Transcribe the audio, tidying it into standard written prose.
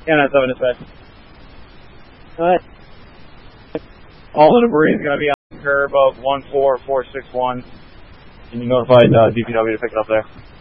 Yeah, that's over this way. All of the Marines going to be on the curb of 14461. And you notified DPW to pick it up there.